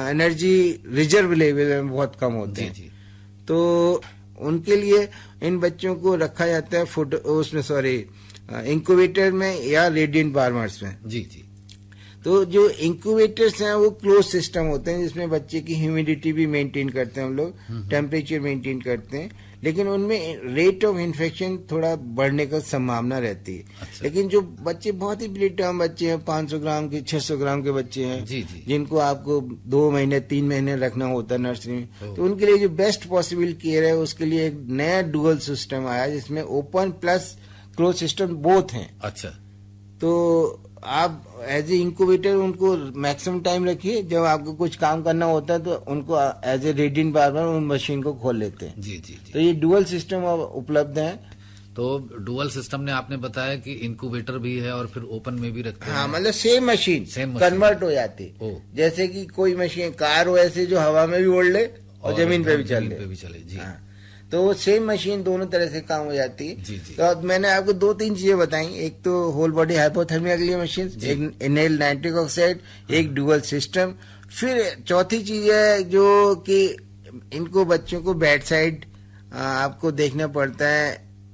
Energy reserve level में बहुत कम होते हैं। जी। तो उनके लिए इन बच्चों को रखा जाता है इंक्यूबेटर में या रेडिएंट फार्मर्स में। जी जी। तो जो इंक्यूबेटर्स हैं वो क्लोज सिस्टम होते हैं, जिसमें बच्चे की ह्यूमिडिटी भी मेंटेन करते हैं हम लोग, टेम्परेचर मेंटेन करते हैं, लेकिन उनमें रेट ऑफ इन्फेक्शन थोड़ा बढ़ने का संभावना रहती है। अच्छा। लेकिन जो बच्चे बहुत ही प्रीटर्म बच्चे हैं, 500 ग्राम के 600 ग्राम के बच्चे हैं, जी जी। जिनको आपको 2 महीने 3 महीने रखना होता है नर्सरी में, तो उनके लिए जो बेस्ट पॉसिबल केयर है उसके लिए एक नया डुअल सिस्टम आया जिसमें open plus close system both हैं। अच्छा। तो आप एज ए इंक्यूबेटर उनको मैक्सिमम टाइम रखिए, जब आपको कुछ काम करना होता है तो उनको एज ए रेडिएंट फार्मर उन मशीन को खोल लेते हैं। जी जी जी। तो ये डुअल सिस्टम उपलब्ध है। तो डुअल सिस्टम ने आपने बताया कि इंक्यूबेटर भी है और फिर ओपन में भी रखते हैं। हाँ, मतलब सेम मशीन कन्वर्ट हो जाती है। जैसे कि कोई मशीन कार हो ऐसे जो हवा में भी उड़ ले और जमीन पे भी चले। जी। हाँ, तो वो सेम मशीन दोनों तरह से काम हो जाती है। जी जी। तो अब मैंने आपको 2-3 चीजें बताई, एक तो होल बॉडी हाइपोथर्मिया के लिए मशीन, एक इनहेल नाइट्रिक ऑक्साइड, एक डुअल सिस्टम। फिर चौथी चीज है जो कि इनको बच्चों को बेड साइड आपको देखना पड़ता है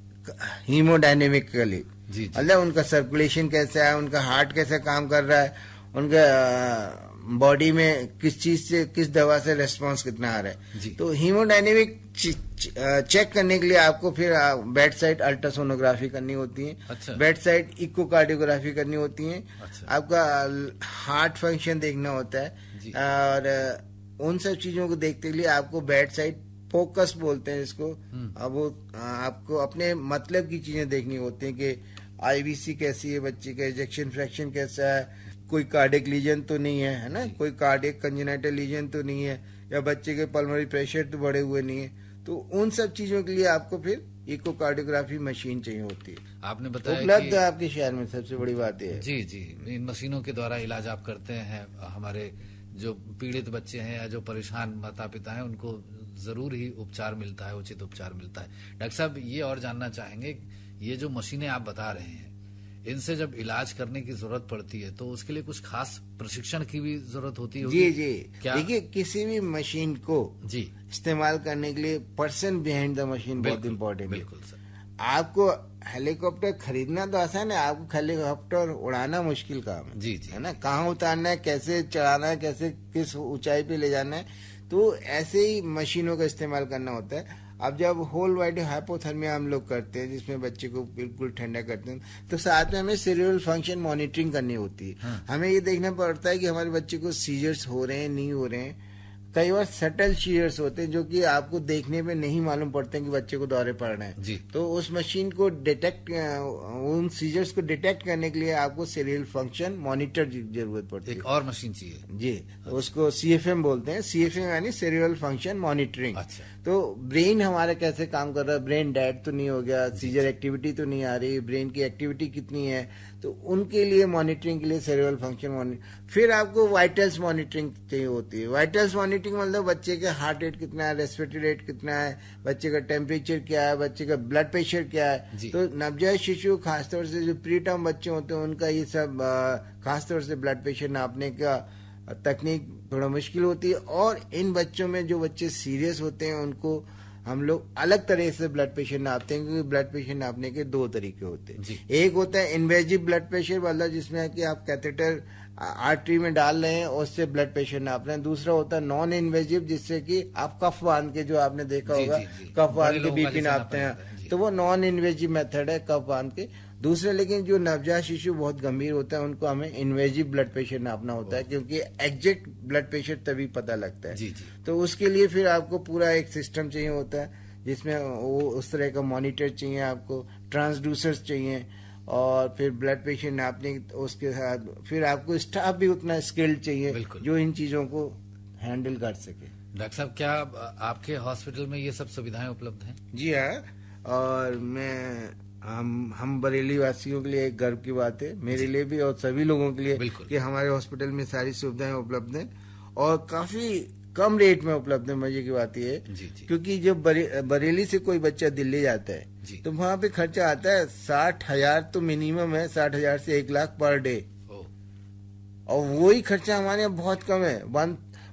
हीमोडायनेमिकली, मतलब उनका सर्कुलेशन कैसा है, उनका हार्ट कैसा काम कर रहा है, उनका बॉडी में किस चीज से किस दवा से रेस्पॉन्स कितना आ रहा है। तो हीमोडायनेमिक चेक करने के लिए आपको फिर बेड साइड अल्ट्रासोनोग्राफी करनी होती है। अच्छा। बेड साइड इकोकार्डियोग्राफी करनी होती है। अच्छा। आपका हार्ट फंक्शन देखना होता है, और उन सब चीजों को देखने के लिए आपको बेड साइड फोकस बोलते हैं इसको। अब वो आपको अपने मतलब की चीजें देखनी होती है कि आईवीसी कैसी है बच्चे का, इजेक्शन फ्रैक्शन कैसा है, कोई कार्डियक लीजन तो नहीं है ना, कोई कार्डियक कंजेनाइटल लीजन तो नहीं है, या बच्चे के पल्मोनरी प्रेशर तो बढ़े हुए नहीं है। तो उन सब चीजों के लिए आपको फिर इकोकार्डियोग्राफी मशीन चाहिए होती है। आपने बताया उपलब्ध है आपके शहर में, सबसे बड़ी बात है। जी जी। इन मशीनों के द्वारा इलाज आप करते हैं। हमारे जो पीड़ित बच्चे हैं या जो परेशान माता पिता हैं उनको जरूर ही उपचार मिलता है, उचित उपचार मिलता है। डॉक्टर साहब, ये और जानना चाहेंगे, ये जो मशीनें आप बता रहे हैं इनसे जब इलाज करने की जरूरत पड़ती है तो उसके लिए कुछ खास प्रशिक्षण की भी जरूरत होती है? जी जी। क्या? देखिए, किसी भी मशीन को जी इस्तेमाल करने के लिए पर्सन बिहाइंड द मशीन बहुत इम्पोर्टेंट है। बिल्कुल सर। आपको हेलीकॉप्टर खरीदना तो आसान है, आपको हेलीकॉप्टर उड़ाना मुश्किल काम है। जी जी। है ना, कहाँ उतारना है, कैसे चढ़ाना है, कैसे किस ऊंचाई पे ले जाना है, तो ऐसे ही मशीनों का इस्तेमाल करना होता है। अब जब होल बॉडी हाइपोथर्मिया हम लोग करते हैं जिसमें बच्चे को बिल्कुल ठंडा करते हैं, तो साथ में हमें सेरेब्रल फंक्शन मॉनिटरिंग करनी होती है। हमें ये देखना पड़ता है कि हमारे बच्चे को सीजर्स हो रहे हैं नहीं हो रहे हैं। कई बार सटल सीजर्स होते हैं जो कि आपको देखने में नहीं मालूम पड़ते हैं कि बच्चे को दौरे पड़ रहे हैं। तो उस मशीन को उन सीजर्स को डिटेक्ट करने के लिए आपको सेरेब्रल फंक्शन मॉनिटर की जरूरत पड़ती है। एक और मशीन चाहिए जी। उसको सीएफएम बोलते हैं। सीएफएम यानी सेरेब्रल फंक्शन मॉनिटरिंग। अच्छा। तो ब्रेन हमारा कैसे काम कर रहा है, ब्रेन डेड तो नहीं हो गया, सीजर एक्टिविटी तो नहीं आ रही, ब्रेन की एक्टिविटी कितनी है, तो उनके लिए मॉनिटरिंग के लिए सेरेब्रल फंक्शन मॉनिटरिंग। फिर आपको वाइटल्स मॉनिटरिंग चाहिए होती है। वाइटल्स मॉनिटरिंग मतलब बच्चे का हार्ट रेट कितना है, रेस्पिरेटरी रेट कितना है, बच्चे का टेम्परेचर क्या है, बच्चे का ब्लड प्रेशर क्या है। तो नवजात शिशु, खासतौर से जो प्रीटर्म बच्चे होते हैं, उनका ये सब खासतौर से ब्लड प्रेशर नापने का तकनीक थोड़ा मुश्किल होती है। और इन बच्चों में जो बच्चे सीरियस होते हैं उनको हम लोग अलग तरह से ब्लड प्रेशर नापते हैं, क्योंकि ब्लड प्रेशर नापने के 2 तरीके होते हैं। एक होता है इन्वेजिव ब्लड प्रेशर वाला, जिसमें कि आप कैथेटर आर्टरी में डाल रहे हैं और उससे ब्लड प्रेशर नाप रहे हैं। दूसरा होता है नॉन इन्वेजिव, जिससे कि आप कफ बांध के, जो आपने देखा होगा, कफ बांध के बीपी नापते हैं, तो वो नॉन इन्वेजिव मेथड है, कफ बांध के। दूसरे, लेकिन जो नवजात शिशु बहुत गंभीर होता है उनको हमें इन्वेजिव ब्लड प्रेशर नापना होता है, क्योंकि एग्जैक्ट ब्लड प्रेशर तभी पता लगता है। तो उसके लिए फिर आपको पूरा एक सिस्टम चाहिए होता है, जिसमें वो उस तरह का मॉनिटर चाहिए, आपको ट्रांसड्यूसर्स चाहिए, और फिर ब्लड प्रेशर नापने उसके साथ फिर आपको स्टाफ भी उतना स्किल्ड चाहिए जो इन चीजों को हैंडल कर सके। डॉक्टर साहब, क्या आपके हॉस्पिटल में ये सब सुविधाएं उपलब्ध हैं? जी हाँ, और हम बरेली वासियों के लिए एक गर्व की बात है, मेरे लिए भी और सभी लोगों के लिए, कि हमारे हॉस्पिटल में सारी सुविधाएं उपलब्ध हैं और काफी कम रेट में उपलब्ध है। मजे की बात यह है क्योंकि जब बरेली से कोई बच्चा दिल्ली जाता है तो वहाँ पे खर्चा आता है 60,000 तो मिनिमम है, 60,000 से 1 लाख पर डे, और वही खर्चा हमारे यहाँ बहुत कम है,